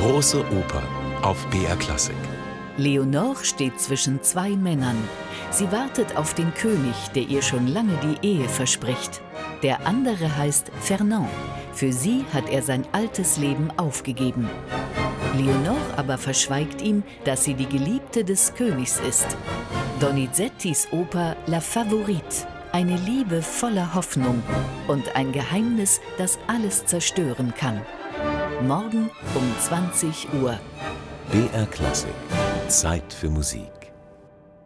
Große Oper auf BR Klassik. Leonore steht zwischen zwei Männern. Sie wartet auf den König, der ihr schon lange die Ehe verspricht. Der andere heißt Fernand. Für sie hat er sein altes Leben aufgegeben. Leonore aber verschweigt ihm, dass sie die Geliebte des Königs ist. Donizettis Oper La Favorite. Eine Liebe voller Hoffnung und ein Geheimnis, das alles zerstören kann. Morgen um 20 Uhr. BR Klassik. Zeit für Musik.